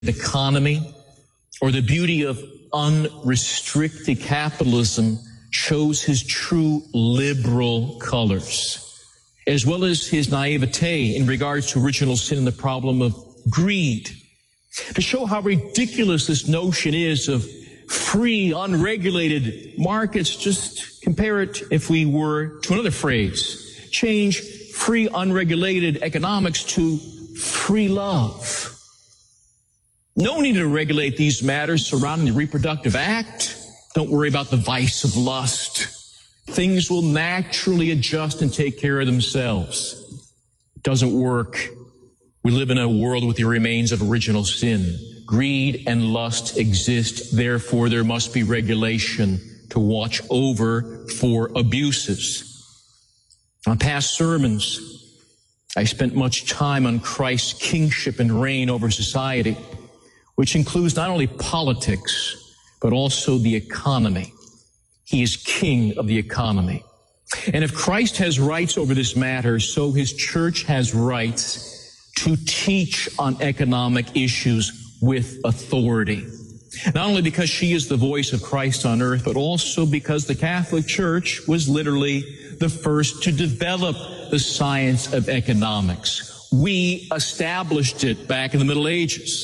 economy or the beauty of unrestricted capitalism shows his true liberal colors, as well as his naivete in regards to original sin and the problem of greed. To show how ridiculous this notion is of free, unregulated markets, just compare it, if we were, to another phrase. Change free, unregulated economics to free love. No need to regulate these matters surrounding the reproductive act. Don't worry about the vice of lust. Things will naturally adjust and take care of themselves. It doesn't work. We live in a world with the remains of original sin. Greed and lust exist. Therefore, there must be regulation to watch over for abuses. On past sermons, I spent much time on Christ's kingship and reign over society, which includes not only politics, but also the economy. He is king of the economy. And if Christ has rights over this matter, so his church has rights to teach on economic issues with authority. Not only because she is the voice of Christ on earth, but also because the Catholic Church was literally the first to develop the science of economics. We established it back in the Middle Ages.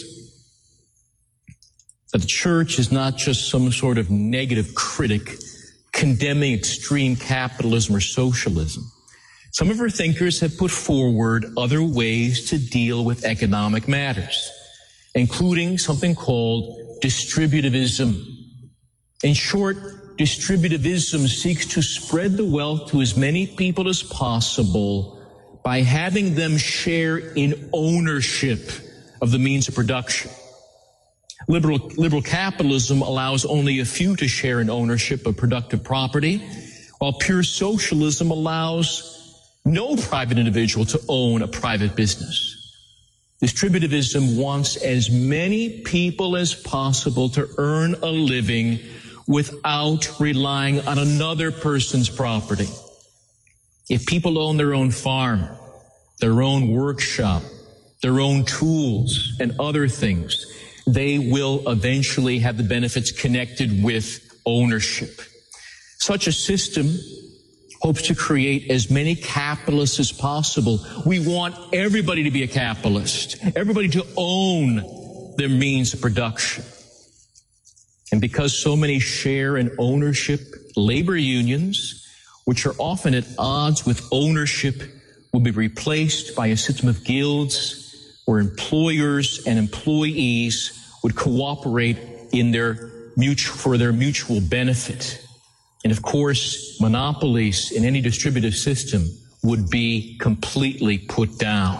But the church is not just some sort of negative critic condemning extreme capitalism or socialism. Some of her thinkers have put forward other ways to deal with economic matters, including something called distributivism. In short, distributivism seeks to spread the wealth to as many people as possible by having them share in ownership of the means of production. Liberal capitalism allows only a few to share in ownership of productive property, while pure socialism allows no private individual to own a private business. Distributivism wants as many people as possible to earn a living without relying on another person's property. If people own their own farm, their own workshop, their own tools, and other things, they will eventually have the benefits connected with ownership. Such a system hopes to create as many capitalists as possible. We want everybody to be a capitalist, everybody to own their means of production. And because so many share in ownership, labor unions, which are often at odds with ownership, will be replaced by a system of guilds where employers and employees would cooperate for their mutual benefit. And of course, monopolies in any distributive system would be completely put down.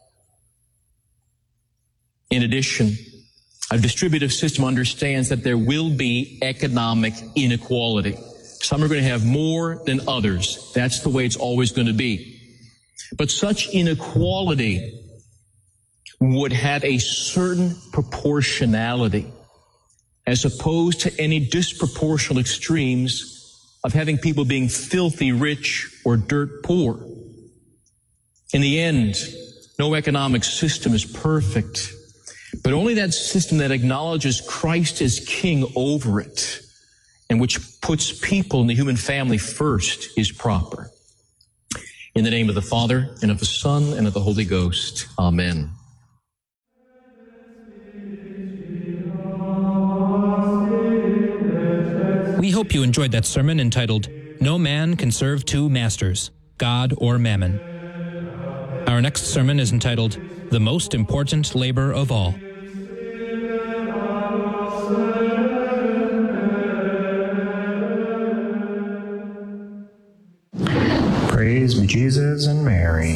In addition, a distributive system understands that there will be economic inequality. Some are going to have more than others. That's the way it's always going to be. But such inequality would have a certain proportionality, as opposed to any disproportional extremes of having people being filthy rich or dirt poor. In the end, no economic system is perfect, but only that system that acknowledges Christ as king over it and which puts people in the human family first is proper. In the name of the Father, and of the Son, and of the Holy Ghost. Amen. We hope you enjoyed that sermon entitled, No Man Can Serve Two Masters, God or Mammon. Our next sermon is entitled, The Most Important Labor of All. Praise be Jesus and Mary.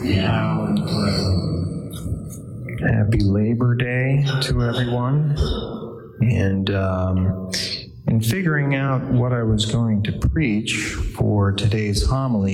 Happy Labor Day to everyone. And in figuring out what I was going to preach for today's homily,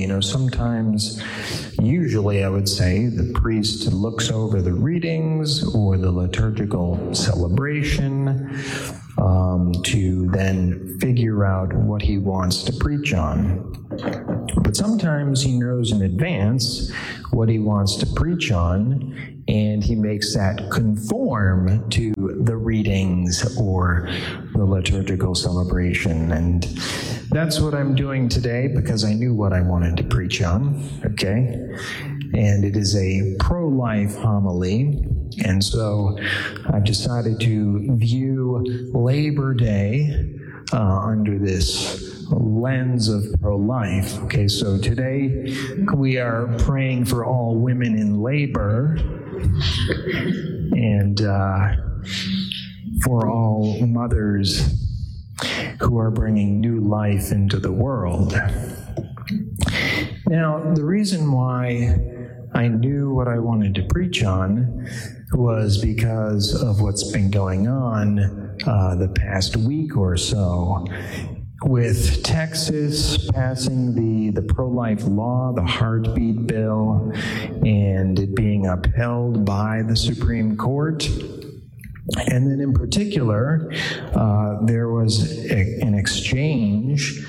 usually I would say, the priest looks over the readings or the liturgical celebration to then figure out what he wants to preach on. But sometimes he knows in advance what he wants to preach on, and he makes that conform to the readings or the liturgical celebration. And that's what I'm doing today because I knew what I wanted to preach on, okay? And it is a pro-life homily. And so I've decided to view Labor Day under this lens of pro-life. Okay, so today we are praying for all women in labor and for all mothers who are bringing new life into the world. Now, the reason why I knew what I wanted to preach on was because of what's been going on the past week or so, with Texas passing the pro-life law, the heartbeat bill, and it being upheld by the Supreme Court. And then in particular, there was an exchange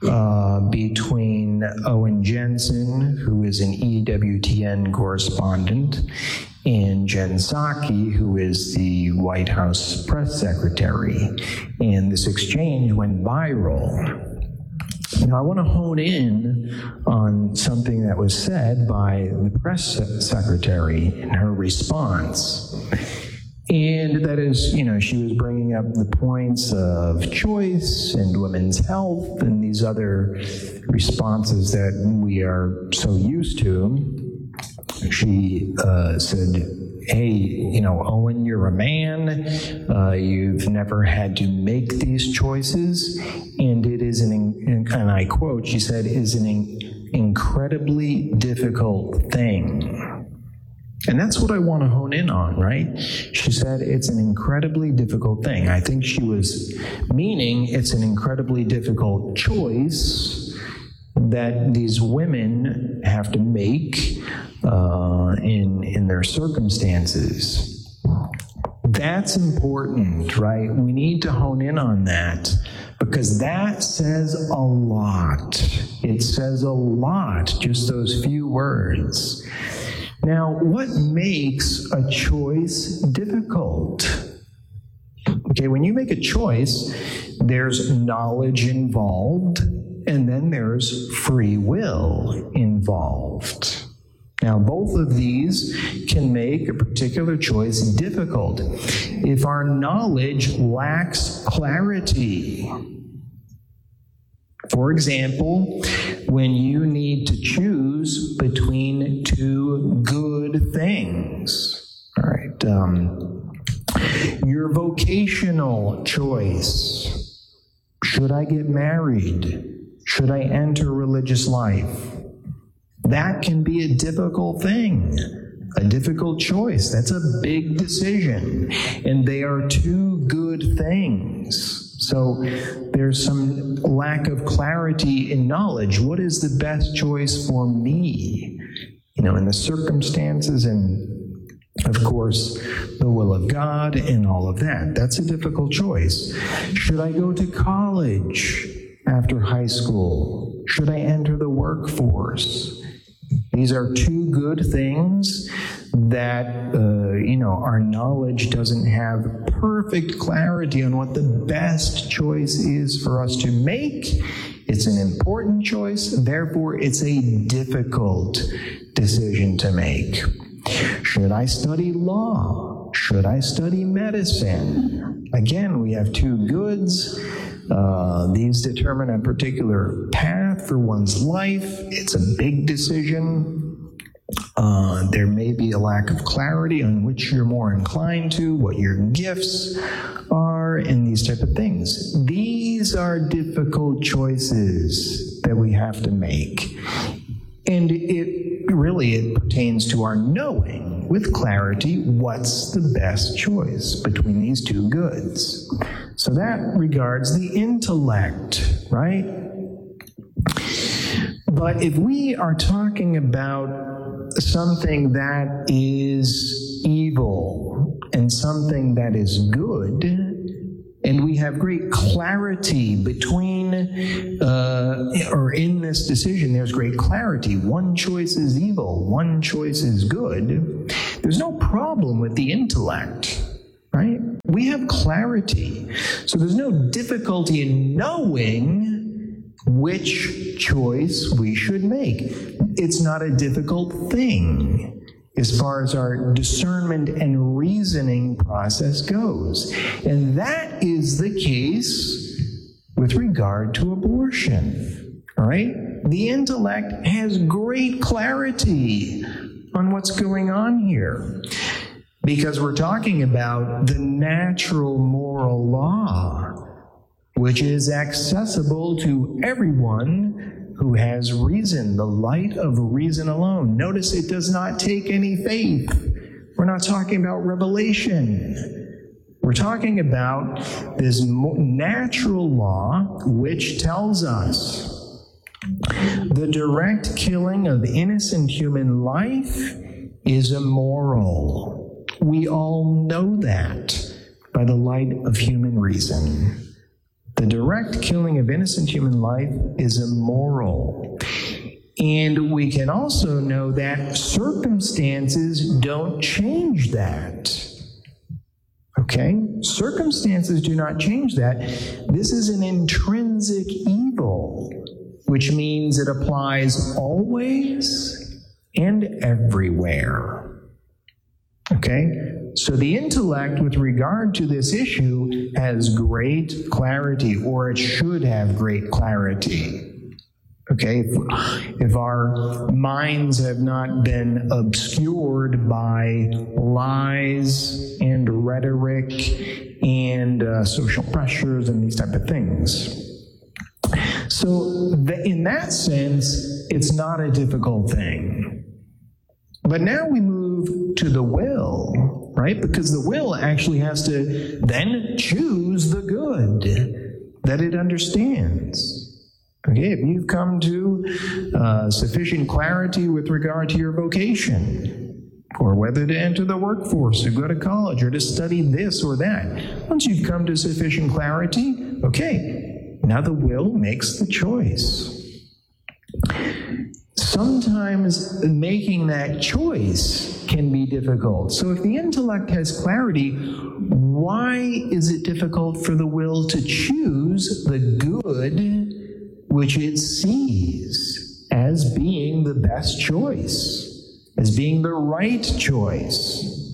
between Owen Jensen, who is an EWTN correspondent, and Jen Psaki, who is the White House press secretary. And this exchange went viral. Now, I want to hone in on something that was said by the press secretary in her response. And that is, she was bringing up the points of choice and women's health and these other responses that we are so used to. She said, hey, Owen, you're a man. You've never had to make these choices. And it is and I quote, she said, is an incredibly difficult thing. And that's what I want to hone in on, right? She said it's an incredibly difficult thing. I think she was meaning it's an incredibly difficult choice that these women have to make in their circumstances. That's important, right? We need to hone in on that because that says a lot. It says a lot, just those few words. Now, what makes a choice difficult? Okay, when you make a choice, there's knowledge involved, and then there's free will involved. Now, both of these can make a particular choice difficult if our knowledge lacks clarity. For example, when you need to choose between two good things, all right, your vocational choice. Should I get married? Should I enter religious life? That can be a difficult thing, a difficult choice. That's a big decision, and they are two good things. So there's some lack of clarity in knowledge. What is the best choice for me? In the circumstances and, of course, the will of God and all of that. That's a difficult choice. Should I go to college after high school? Should I enter the workforce? These are two good things that, our knowledge doesn't have perfect clarity on what the best choice is for us to make. It's an important choice, therefore it's a difficult decision to make. Should I study law? Should I study medicine? Again, we have two goods. These determine a particular path for one's life. It's a big decision. There may be a lack of clarity on which you're more inclined to, what your gifts are, and these type of things. These are difficult choices that we have to make. And it pertains to our knowing with clarity what's the best choice between these two goods. So that regards the intellect, right? But if we are talking about something that is evil and something that is good, and we have great clarity between, or in this decision, there's great clarity. One choice is evil, one choice is good. There's no problem with the intellect, right? We have clarity. So there's no difficulty in knowing which choice we should make. It's not a difficult thing as far as our discernment and reasoning process goes. And that is the case with regard to abortion, all right? The intellect has great clarity on what's going on here because we're talking about the natural moral law, which is accessible to everyone who has reason, the light of reason alone. Notice it does not take any faith. We're not talking about revelation. We're talking about this natural law which tells us the direct killing of innocent human life is immoral. We all know that by the light of human reason. The direct killing of innocent human life is immoral. And we can also know that circumstances don't change that. Okay? Circumstances do not change that. This is an intrinsic evil, which means it applies always and everywhere. Okay? So the intellect with regard to this issue has great clarity, or it should have great clarity. Okay? If our minds have not been obscured by lies and rhetoric and social pressures and these type of things. So in that sense, it's not a difficult thing. But now we move to the will, right? Because the will actually has to then choose the good that it understands. Okay, if you've come to sufficient clarity with regard to your vocation, or whether to enter the workforce, or go to college, or to study this or that, once you've come to sufficient clarity, okay, now the will makes the choice. Sometimes making that choice can be difficult. So if the intellect has clarity, why is it difficult for the will to choose the good which it sees as being the best choice, as being the right choice?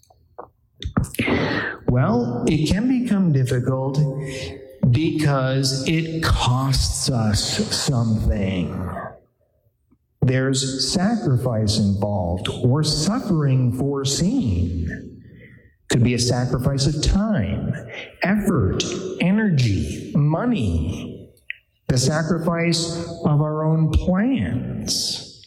Well, it can become difficult because it costs us something. There's sacrifice involved or suffering foreseen. Could be a sacrifice of time, effort, energy, money, the sacrifice of our own plans.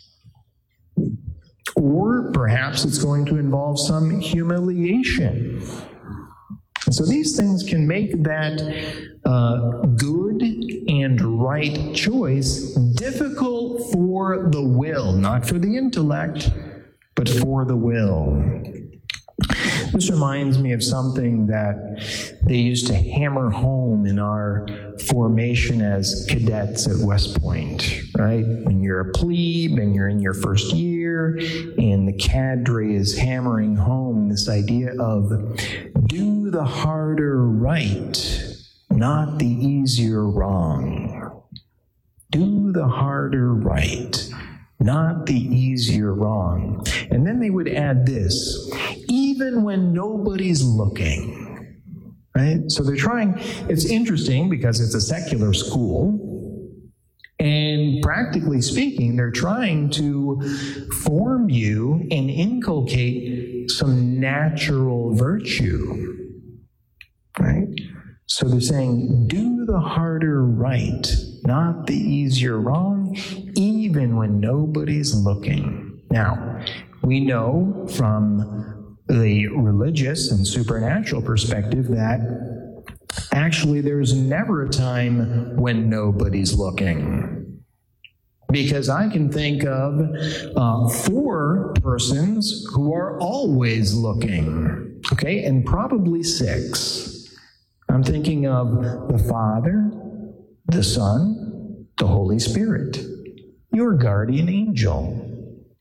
Or perhaps it's going to involve some humiliation. And so these things can make that good and right choice difficult for the will, not for the intellect, but for the will. This reminds me of something that they used to hammer home in our formation as cadets at West Point, right? When you're a plebe and you're in your first year and the cadre is hammering home this idea of do the harder right, not the easier wrong. Do the harder right, not the easier wrong. And then they would add this, even when nobody's looking, right? So they're trying, it's interesting because it's a secular school, and practically speaking, they're trying to form you and inculcate some natural virtue, right? So they're saying, do the harder right, not the easier wrong, even when nobody's looking. Now, we know from the religious and supernatural perspective that actually there's never a time when nobody's looking. Because I can think of 4 persons who are always looking, okay, and probably 6. I'm thinking of the Father, the Son, the Holy Spirit, your guardian angel.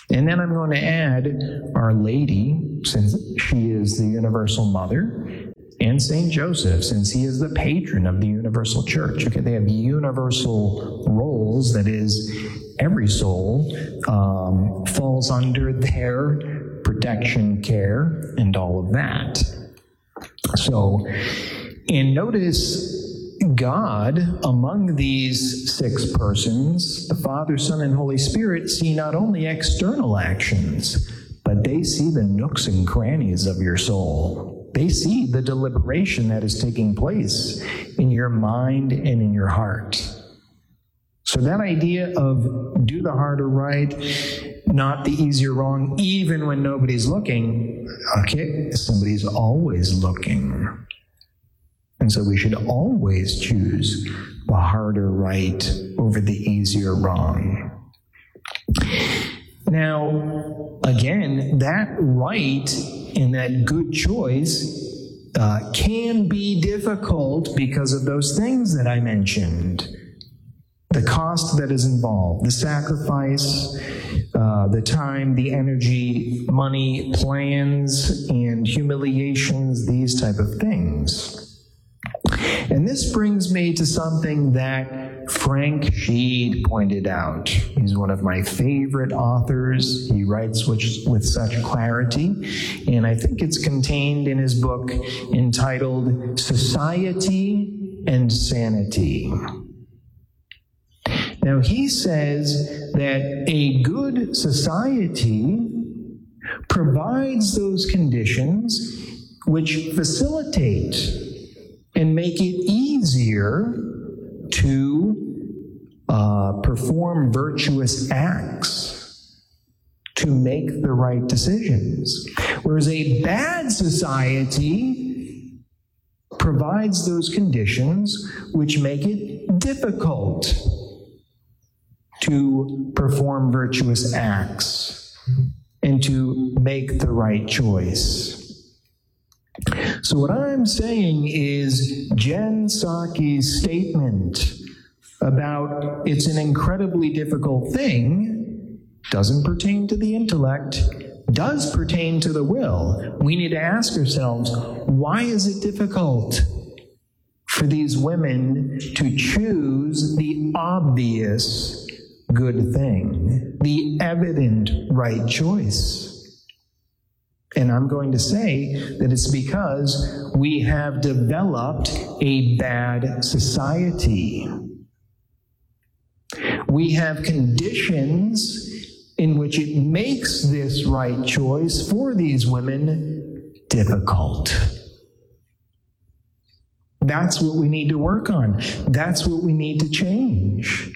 And then I'm going to add Our Lady, since she is the universal mother, and St. Joseph, since he is the patron of the universal church. Okay, they have universal roles, that is, every soul falls under their protection, care, and all of that. So, and notice God, among these 6 persons, the Father, Son, and Holy Spirit, see not only external actions, but they see the nooks and crannies of your soul. They see the deliberation that is taking place in your mind and in your heart. So that idea of do the hard or right, not the easy or wrong, even when nobody's looking, okay, somebody's always looking. And so we should always choose the harder right over the easier wrong. Now, again, that right and that good choice can be difficult because of those things that I mentioned. The cost that is involved, the sacrifice, the time, the energy, money, plans, and humiliations, these type of things. And this brings me to something that Frank Sheed pointed out. He's one of my favorite authors. He writes with such clarity, and I think it's contained in his book entitled Society and Sanity. Now, he says that a good society provides those conditions which facilitate and make it easier to perform virtuous acts, to make the right decisions. Whereas a bad society provides those conditions which make it difficult to perform virtuous acts and to make the right choice. So what I'm saying is Jen Psaki's statement about it's an incredibly difficult thing doesn't pertain to the intellect, does pertain to the will. We need to ask ourselves, why is it difficult for these women to choose the obvious good thing, the evident right choice? And I'm going to say that it's because we have developed a bad society. We have conditions in which it makes this right choice for these women difficult. That's what we need to work on. That's what we need to change.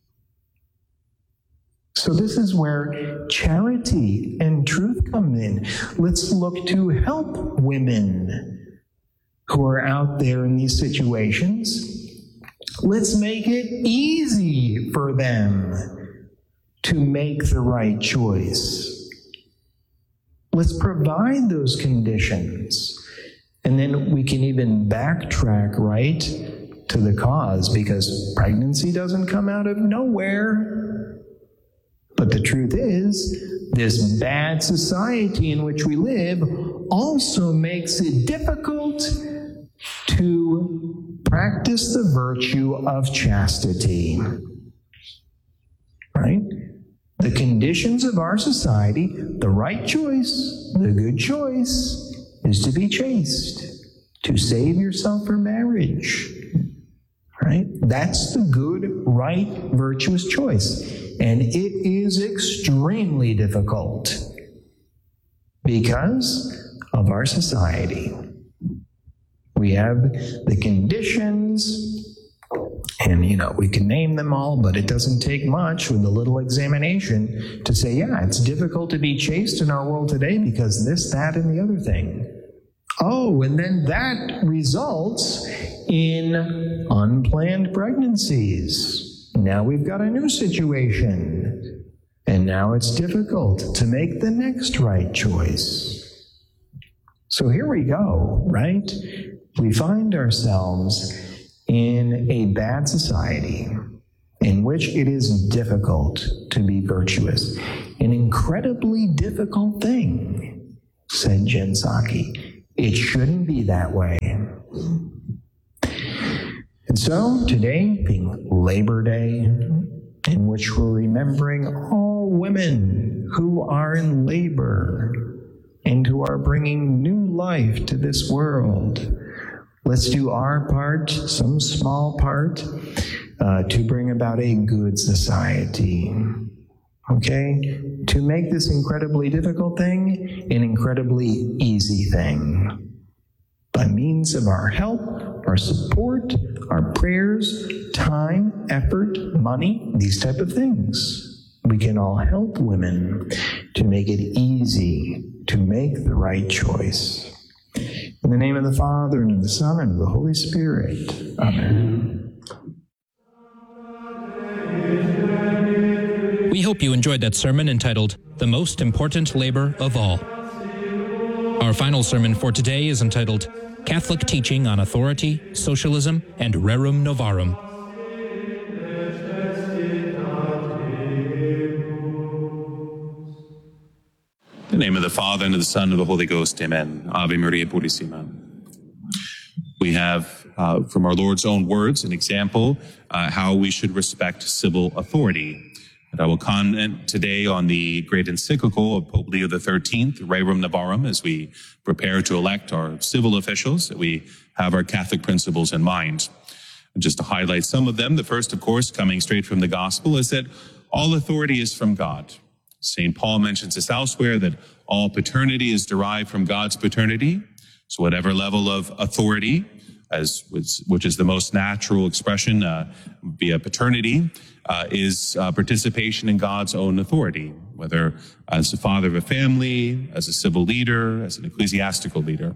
So this is where charity and truth come in. Let's look to help women who are out there in these situations. Let's make it easy for them to make the right choice. Let's provide those conditions. And then we can even backtrack right to the cause, because pregnancy doesn't come out of nowhere. But the truth is, this bad society in which we live also makes it difficult to practice the virtue of chastity. Right? The conditions of our society, the right choice, the good choice, is to be chaste, to save yourself for marriage. Right? That's the good, right, virtuous choice. And it is extremely difficult because of our society. We have the conditions, and we can name them all, but it doesn't take much with a little examination to say, yeah, it's difficult to be chaste in our world today because this, that, and the other thing. Oh, and then that results in unplanned pregnancies. Now we've got a new situation, and now it's difficult to make the next right choice. So here we go, right? We find ourselves in a bad society in which it is difficult to be virtuous. an incredibly difficult thing, said Jen Psaki. It shouldn't be that way. And so today, being Labor Day, in which we're remembering all women who are in labor and who are bringing new life to this world, let's do our part, some small part, to bring about a good society. Okay? To make this incredibly difficult thing an incredibly easy thing. By means of our help, our support, our prayers, time, effort, money, these type of things. We can all help women to make it easy to make the right choice. In the name of the Father, and of the Son, and of the Holy Spirit. Amen. We hope you enjoyed that sermon entitled, The Most Important Labor of All. Our final sermon for today is entitled, Catholic Teaching on Authority, Socialism, and Rerum Novarum. In the name of the Father, and of the Son, and of the Holy Ghost, amen. Ave Maria Purissima. We have, from our Lord's own words, an example how we should respect civil authority. And I will comment today on the great encyclical of Pope Leo XIII, Rerum Novarum, as we prepare to elect our civil officials, that we have our Catholic principles in mind. And just to highlight some of them, the first, of course, coming straight from the Gospel, is that all authority is from God. St. Paul mentions this elsewhere, that all paternity is derived from God's paternity. So whatever level of authority, which is the most natural expression via paternity, is participation in God's own authority, whether as the father of a family, as a civil leader, as an ecclesiastical leader.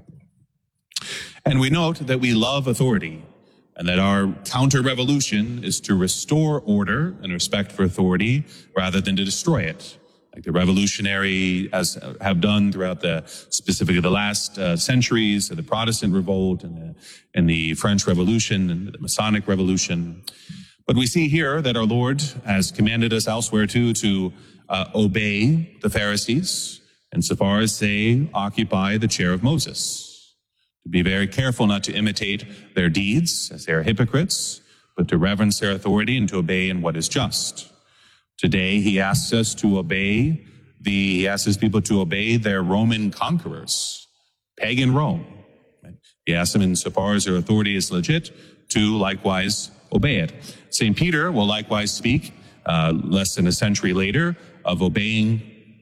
And we note that we love authority, and that our counter-revolution is to restore order and respect for authority rather than to destroy it, like the revolutionary have done throughout specifically the last centuries, the Protestant revolt and the French Revolution and the Masonic Revolution. But we see here that our Lord has commanded us elsewhere too to obey the Pharisees insofar as they occupy the chair of Moses. To be very careful not to imitate their deeds as they are hypocrites, but to reverence their authority and to obey in what is just. Today, he asks us to obey he asks his people to obey their Roman conquerors, pagan Rome. He asks them insofar as their authority is legit to likewise obey it. St. Peter will likewise speak less than a century later of obeying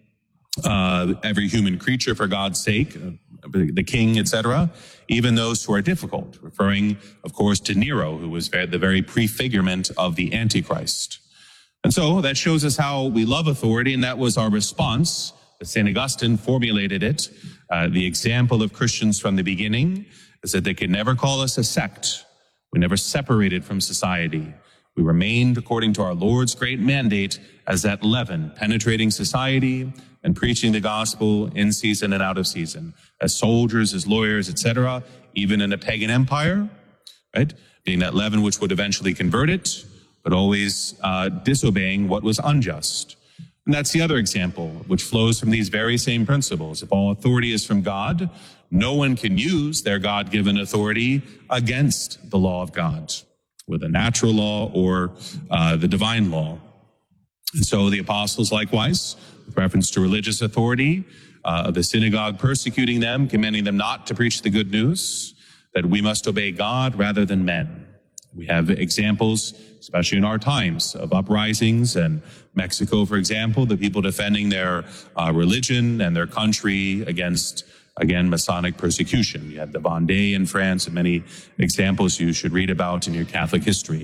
every human creature for God's sake, the king, etc., even those who are difficult, referring, of course, to Nero, who was the very prefigurement of the Antichrist. And so that shows us how we love authority, and that was our response. St. Augustine formulated it. The example of Christians from the beginning is that they could never call us a sect. We never separated from society. We remained, according to our Lord's great mandate, as that leaven, penetrating society and preaching the gospel in season and out of season, as soldiers, as lawyers, etc., even in a pagan empire, right? Being that leaven which would eventually convert it, but always disobeying what was unjust. And that's the other example, which flows from these very same principles. If all authority is from God, no one can use their God-given authority against the law of God, whether natural law or the divine law. And so the apostles likewise, with reference to religious authority, the synagogue persecuting them, commanding them not to preach the good news, that we must obey God rather than men. We have examples, especially in our times, of uprisings and Mexico, for example, the people defending their religion and their country against, again, Masonic persecution. You had the Vendée in France and many examples you should read about in your Catholic history.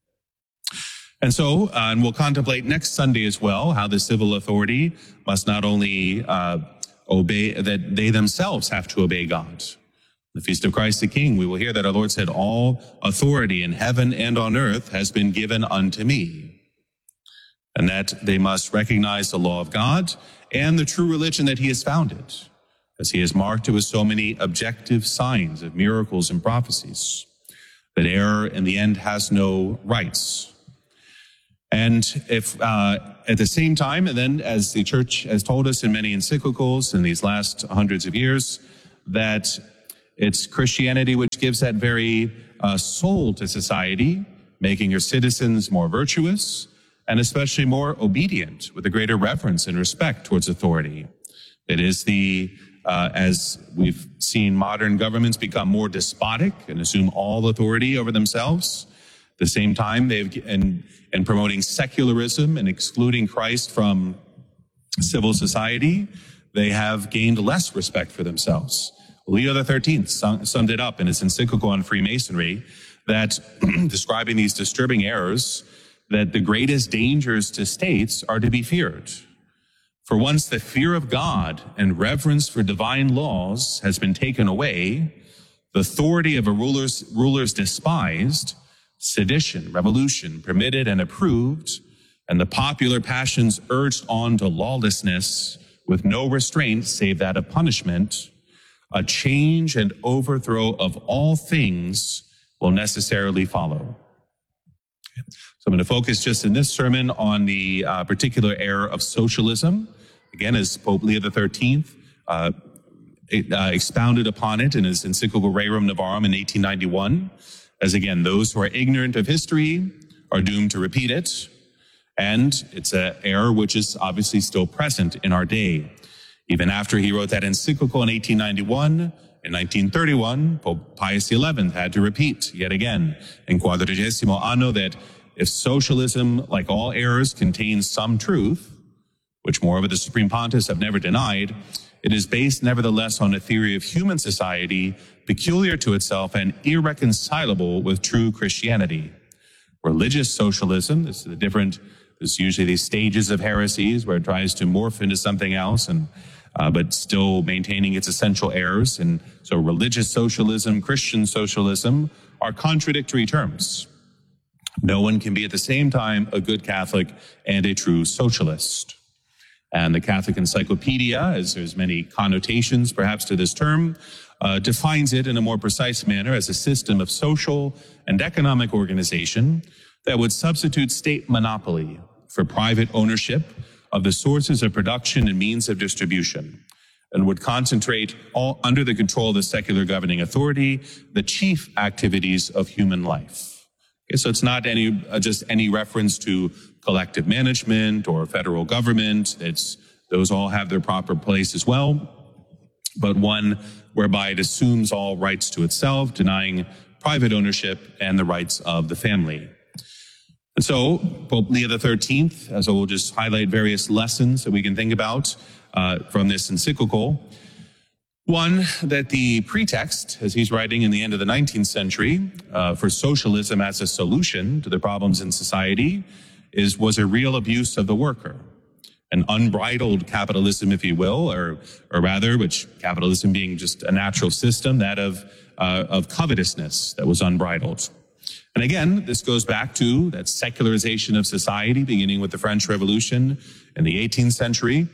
And so, and we'll contemplate next Sunday as well, how the civil authority must not only obey, that they themselves have to obey God. The Feast of Christ the King, we will hear that our Lord said, all authority in heaven and on earth has been given unto me. And that they must recognize the law of God and the true religion that he has founded, as he has marked it with so many objective signs of miracles and prophecies, that error in the end has no rights. And if at the same time, and then as the church has told us in many encyclicals in these last hundreds of years, that it's Christianity which gives that very soul to society, making her citizens more virtuous and especially more obedient with a greater reverence and respect towards authority. It is as we've seen modern governments become more despotic and assume all authority over themselves. At the same time, in promoting secularism and excluding Christ from civil society, they have gained less respect for themselves. Leo XIII summed it up in his encyclical on Freemasonry, that describing these disturbing errors, that the greatest dangers to states are to be feared. For once the fear of God and reverence for divine laws has been taken away, the authority of a rulers despised, sedition, revolution permitted and approved, and the popular passions urged on to lawlessness with no restraint save that of punishment, a change and overthrow of all things will necessarily follow. So I'm going to focus just in this sermon on the particular error of socialism. Again, as Pope Leo XIII expounded upon it in his encyclical Rerum Novarum in 1891, as again, those who are ignorant of history are doomed to repeat it. And it's an error which is obviously still present in our day. Even after he wrote that encyclical in 1891, in 1931, Pope Pius XI had to repeat yet again in Quadragesimo Anno that if socialism, like all errors, contains some truth, which moreover the Supreme Pontiffs have never denied, it is based nevertheless on a theory of human society peculiar to itself and irreconcilable with true Christianity. Religious socialism, there's usually these stages of heresies where it tries to morph into something else, but still maintaining its essential errors. And so religious socialism, Christian socialism are contradictory terms. No one can be at the same time a good Catholic and a true socialist. And the Catholic Encyclopedia, as there's many connotations perhaps to this term, defines it in a more precise manner as a system of social and economic organization that would substitute state monopoly for private ownership of the sources of production and means of distribution, and would concentrate all under the control of the secular governing authority, the chief activities of human life. Okay, so it's not just any reference to collective management or federal government. Those all have their proper place as well, but one whereby it assumes all rights to itself, denying private ownership and the rights of the family. And so Pope Leo XIII, as I will just highlight various lessons that we can think about from this encyclical. One, that the pretext, as he's writing in the end of the 19th century, for socialism as a solution to the problems in society was a real abuse of the worker, an unbridled capitalism, if you will, or rather, which capitalism being just a natural system, that of covetousness that was unbridled. And again, this goes back to that secularization of society, beginning with the French Revolution in the 18th century,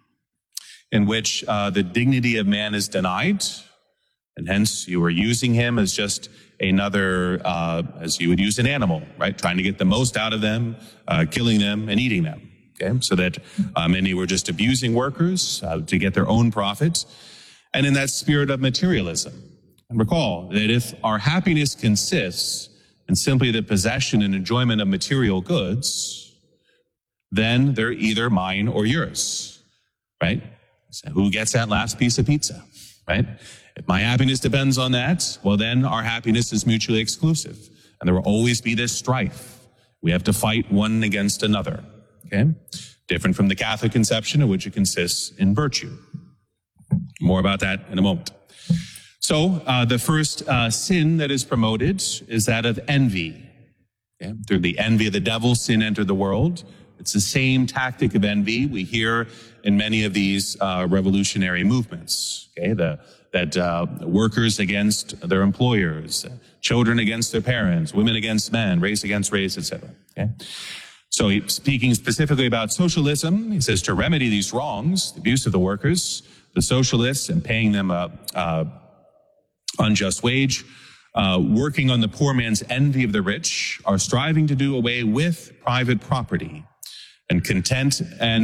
in which the dignity of man is denied, and hence you are using him as just another, as you would use an animal, right? Trying to get the most out of them, killing them and eating them, okay? So that many were just abusing workers to get their own profit. And in that spirit of materialism. And recall that if our happiness consists in simply the possession and enjoyment of material goods, then they're either mine or yours, right? So who gets that last piece of pizza, right? If my happiness depends on that, well, then our happiness is mutually exclusive. And there will always be this strife. We have to fight one against another, okay? Different from the Catholic conception, in which it consists in virtue. More about that in a moment. So the first sin that is promoted is that of envy. Okay? Through the envy of the devil, sin entered the world. It's the same tactic of envy we hear in many of these revolutionary movements. Okay, that workers against their employers, children against their parents, women against men, race against race, etc. Okay, so speaking specifically about socialism, he says to remedy these wrongs, the abuse of the workers, the socialists, and paying them a unjust wage, working on the poor man's envy of the rich, are striving to do away with private property, and contend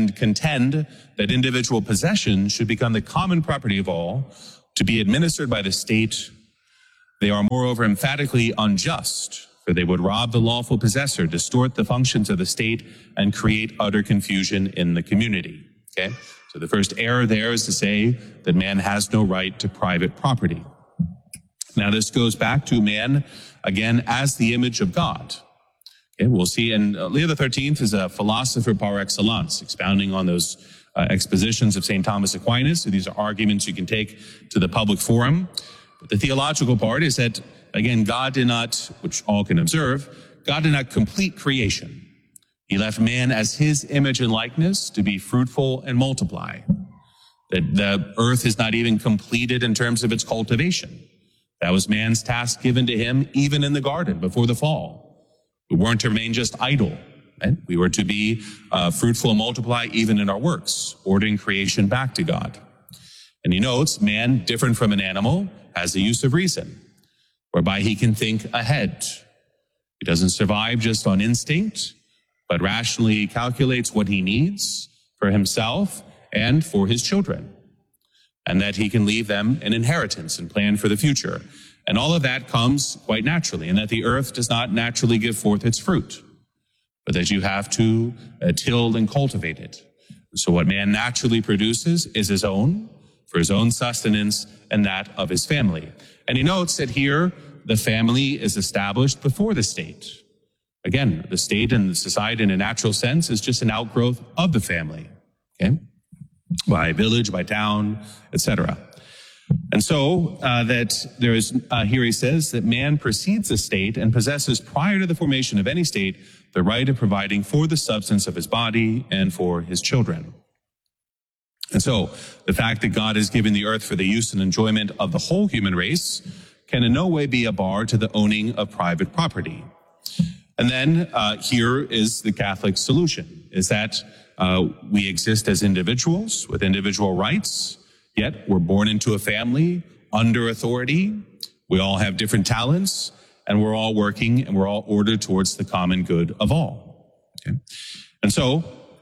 that individual possession should become the common property of all, to be administered by the state. They are moreover emphatically unjust, for they would rob the lawful possessor, distort the functions of the state, and create utter confusion in the community. Okay? So the first error there is to say that man has no right to private property. Now this goes back to man, again, as the image of God. Okay, we'll see, and Leo XIII is a philosopher par excellence, expounding on those expositions of St. Thomas Aquinas. So these are arguments you can take to the public forum. But the theological part is that, again, God did not, which all can observe, God did not complete creation. He left man as his image and likeness to be fruitful and multiply. That the earth is not even completed in terms of its cultivation. That was man's task given to him even in the garden before the fall. We weren't to remain just idle. Right? We were to be fruitful and multiply even in our works, ordering creation back to God. And he notes, man, different from an animal, has the use of reason, whereby he can think ahead. He doesn't survive just on instinct, but rationally calculates what he needs for himself and for his children, and that he can leave them an inheritance and plan for the future. And all of that comes quite naturally, and that the earth does not naturally give forth its fruit, but that you have to till and cultivate it. So what man naturally produces is his own, for his own sustenance and that of his family. And he notes that here the family is established before the state. Again, the state and the society in a natural sense is just an outgrowth of the family, okay? By village, by town, etc. And so that there is, here he says that man precedes the state and possesses prior to the formation of any state the right of providing for the substance of his body and for his children. And so the fact that God has given the earth for the use and enjoyment of the whole human race can in no way be a bar to the owning of private property. And then here is the Catholic solution, is that we exist as individuals with individual rights, yet we're born into a family under authority. We all have different talents, and we're all working, and we're all ordered towards the common good of all. Okay? And so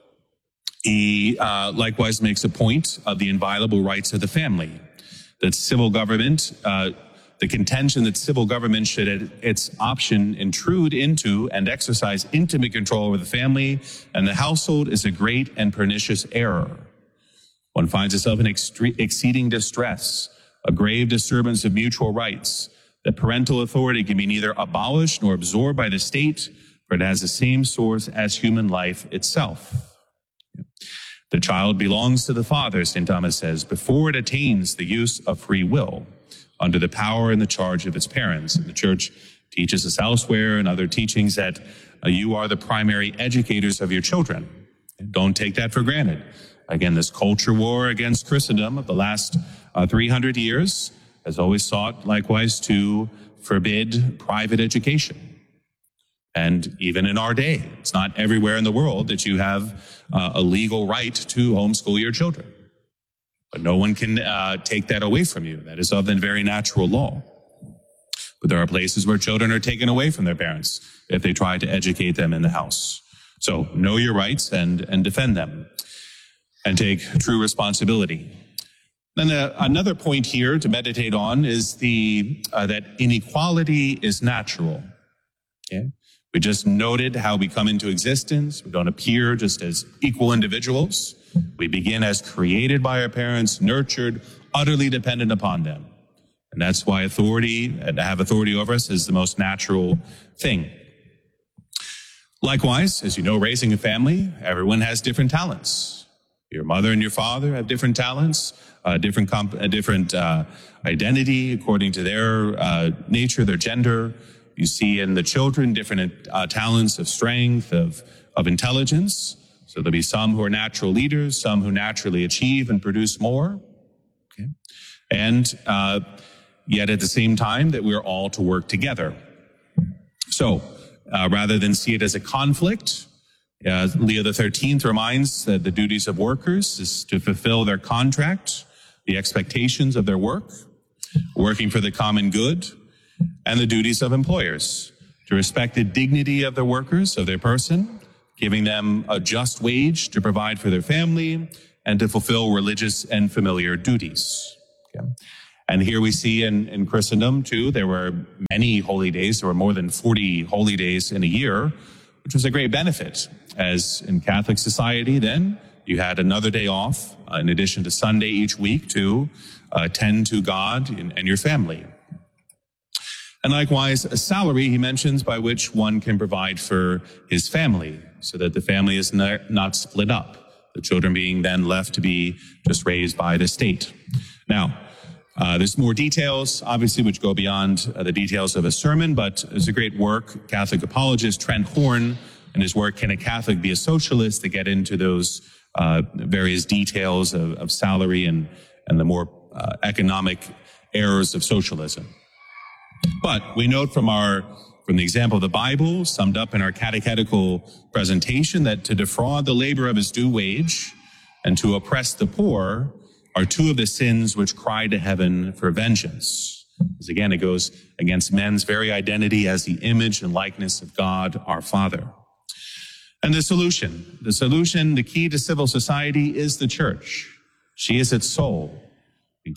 he likewise makes a point of the inviolable rights of the family, that civil government, the contention that civil government should at its option intrude into and exercise intimate control over the family and the household is a great and pernicious error. One finds itself in exceeding distress, a grave disturbance of mutual rights, that parental authority can be neither abolished nor absorbed by the state, for it has the same source as human life itself. The child belongs to the father, St. Thomas says, before it attains the use of free will, under the power and the charge of its parents. And the church teaches us elsewhere and other teachings that you are the primary educators of your children. Don't take that for granted. Again, this culture war against Christendom of the last 300 years has always sought likewise to forbid private education. And even in our day, it's not everywhere in the world that you have a legal right to homeschool your children. But no one can take that away from you. That is of the very natural law. But there are places where children are taken away from their parents if they try to educate them in the house. So know your rights and defend them and take true responsibility. Then another point here to meditate on is that inequality is natural. Okay? We just noted how we come into existence. We don't appear just as equal individuals. We begin as created by our parents, nurtured, utterly dependent upon them. And that's why authority, and to have authority over us, is the most natural thing. Likewise, as you know, raising a family, everyone has different talents. Your mother and your father have different talents, different identity according to their nature, their gender. You see in the children different talents of strength, of intelligence. So there'll be some who are natural leaders, some who naturally achieve and produce more. Okay? And yet at the same time that we're all to work together. So rather than see it as a conflict, Leo XIII reminds that the duties of workers is to fulfill their contract, the expectations of their work, working for the common good, and the duties of employers, to respect the dignity of the workers, of their person, giving them a just wage to provide for their family, and to fulfill religious and familiar duties. Okay. And here we see in Christendom, too, there were many holy days. There were more than 40 holy days in a year, which was a great benefit. As in Catholic society then, you had another day off, in addition to Sunday each week, to tend to God and your family. And likewise, a salary, he mentions, by which one can provide for his family, so that the family is not split up, the children being then left to be just raised by the state. Now, there's more details, obviously, which go beyond the details of a sermon, but there's a great work, Catholic apologist Trent Horn, in his work, Can a Catholic Be a Socialist?, to get into those various details of salary and the more economic errors of socialism. But we note from the example of the Bible, summed up in our catechetical presentation, that to defraud the labor of his due wage and to oppress the poor are two of the sins which cry to heaven for vengeance. Because again, it goes against men's very identity as the image and likeness of God, our Father. And the solution, the key to civil society is the church. She is its soul. In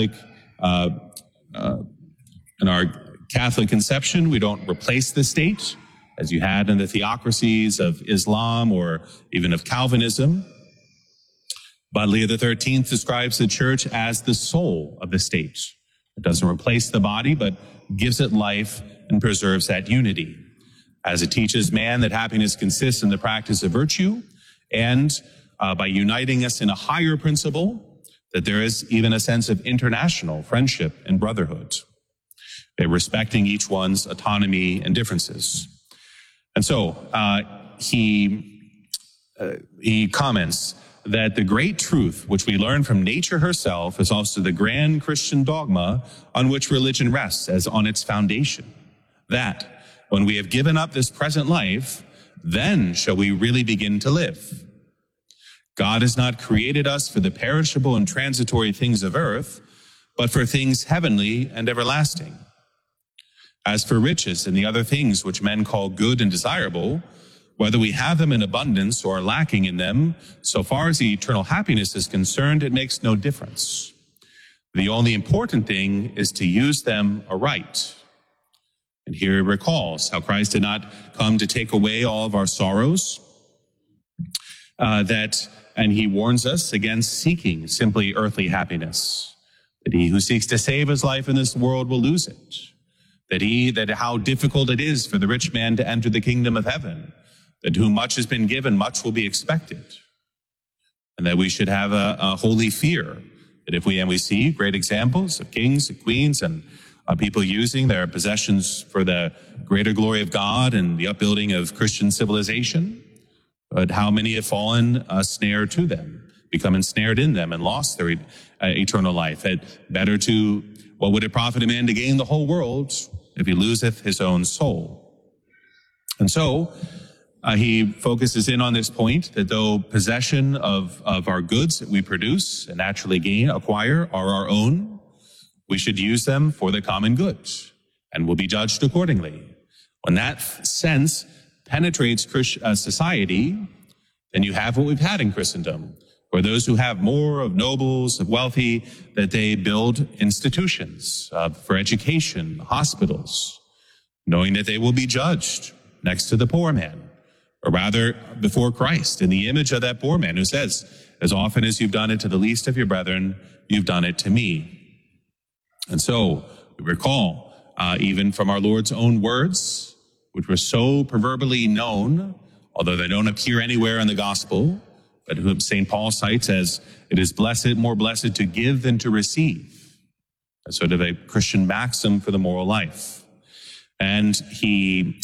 our Catholic conception, we don't replace the state, as you had in the theocracies of Islam or even of Calvinism. But Leo XIII describes the church as the soul of the state. It doesn't replace the body, but gives it life and preserves that unity, as it teaches man that happiness consists in the practice of virtue, and by uniting us in a higher principle, that there is even a sense of international friendship and brotherhood, respecting each one's autonomy and differences. And so he comments that the great truth which we learn from nature herself is also the grand Christian dogma on which religion rests as on its foundation, that when we have given up this present life, then shall we really begin to live. God has not created us for the perishable and transitory things of earth, but for things heavenly and everlasting. As for riches and the other things which men call good and desirable, whether we have them in abundance or are lacking in them, so far as the eternal happiness is concerned, it makes no difference. The only important thing is to use them aright. And here he recalls how Christ did not come to take away all of our sorrows, and he warns us against seeking simply earthly happiness, that he who seeks to save his life in this world will lose it, that how difficult it is for the rich man to enter the kingdom of heaven, that to whom much has been given, much will be expected, and that we should have a holy fear, that if we see great examples of kings and queens and people using their possessions for the greater glory of God and the upbuilding of Christian civilization, but how many have fallen a snare to them, become ensnared in them and lost their eternal life. What would it profit a man to gain the whole world if he loseth his own soul? And so he focuses in on this point that though possession of our goods that we produce and naturally acquire are our own, we should use them for the common good and will be judged accordingly. When that sense penetrates society, then you have what we've had in Christendom, where those who have more of nobles, of wealthy, that they build institutions for education, hospitals, knowing that they will be judged next to the poor man, or rather before Christ in the image of that poor man who says, as often as you've done it to the least of your brethren, you've done it to me. And so we recall, even from our Lord's own words, which were so proverbially known, although they don't appear anywhere in the gospel, but whom St. Paul cites as, it is more blessed to give than to receive, a sort of a Christian maxim for the moral life. And he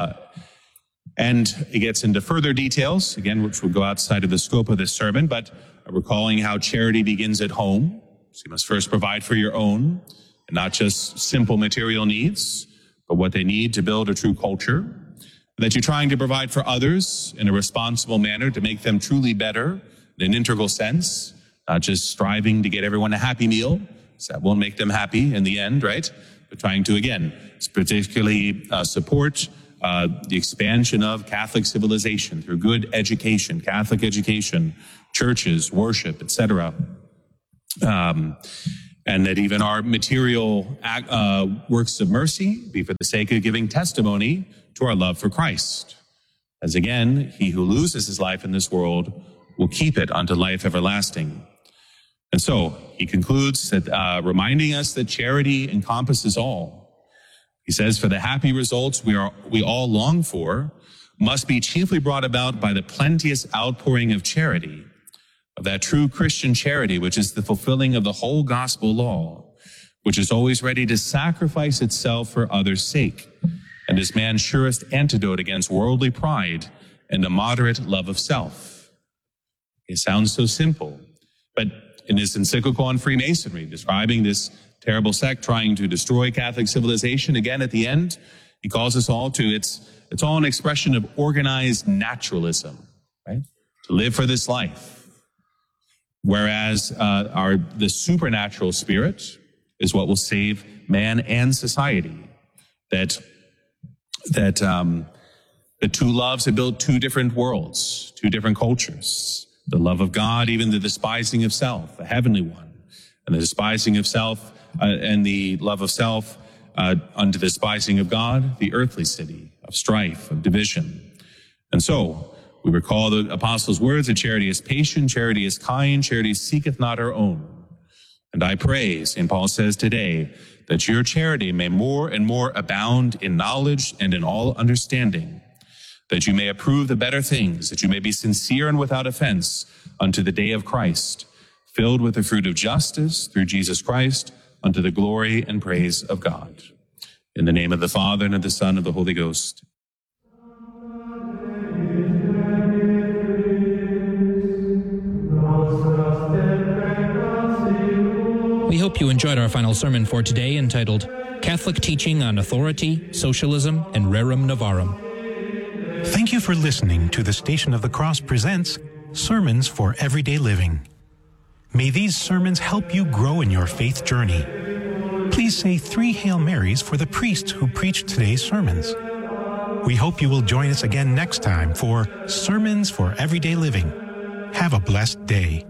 gets into further details, again, which will go outside of the scope of this sermon, but recalling how charity begins at home. So you must first provide for your own, and not just simple material needs, but what they need to build a true culture. And that you're trying to provide for others in a responsible manner to make them truly better in an integral sense, not just striving to get everyone a happy meal, because that won't make them happy in the end, right? But trying to, again, particularly support the expansion of Catholic civilization through good education, Catholic education, churches, worship, etc. And that even our material works of mercy be for the sake of giving testimony to our love for Christ. As again, he who loses his life in this world will keep it unto life everlasting. And so he concludes that, reminding us that charity encompasses all. He says, for the happy results we all long for must be chiefly brought about by the plenteous outpouring of charity, of that true Christian charity, which is the fulfilling of the whole gospel law, which is always ready to sacrifice itself for others' sake, and is man's surest antidote against worldly pride and a moderate love of self. It sounds so simple, but in his encyclical on Freemasonry, describing this terrible sect trying to destroy Catholic civilization, again at the end, he calls us all to, it's all an expression of organized naturalism, right? To live for this life. Whereas the supernatural spirit is what will save man and society. That the two loves have built two different worlds, two different cultures. The love of God, even the despising of self, the heavenly one, and the despising of self and the love of self unto the despising of God, the earthly city of strife, of division. And so we recall the apostles' words that charity is patient, charity is kind, charity seeketh not her own. And I pray, St. Paul says today, that your charity may more and more abound in knowledge and in all understanding, that you may approve the better things, that you may be sincere and without offense unto the day of Christ, filled with the fruit of justice through Jesus Christ, unto the glory and praise of God. In the name of the Father, and of the Son, and of the Holy Ghost. We hope you enjoyed our final sermon for today, entitled Catholic Teaching on Authority, Socialism, and Rerum Novarum. Thank you for listening to the Station of the Cross presents Sermons for Everyday Living. May these sermons help you grow in your faith journey. Please say 3 Hail Marys for the priest who preached today's sermons. We hope you will join us again next time for Sermons for Everyday Living. Have a blessed day.